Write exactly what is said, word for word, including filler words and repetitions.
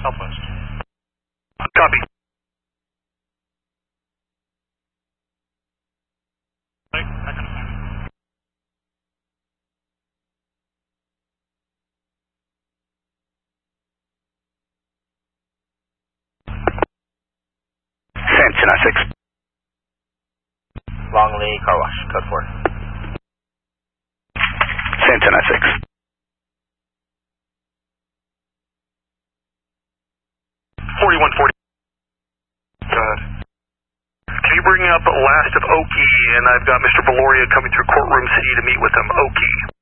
Southwest. Copy. Right, that kind of thing. Sam two nine six. Longley, car wash, code four. Sam two nine six. forty-one forty. Good. Can you bring up last of Oki, and I've got Mister Valoria coming through courtroom C to meet with him. Oki.